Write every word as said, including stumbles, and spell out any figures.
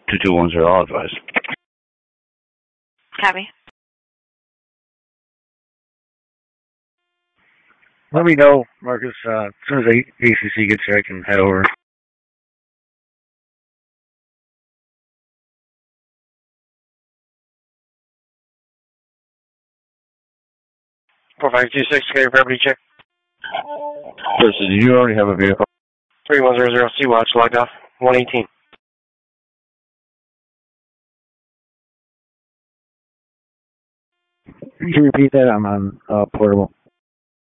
two two one zero, all advised. Copy. Let me know, Marcus, uh, as soon as A C C gets here, I can head over. four five two six, get your property check. Sir, so did you already have a vehicle? three one zero zero, C-Watch, logged off, one eighteen. Can you repeat that? I'm on uh, portable.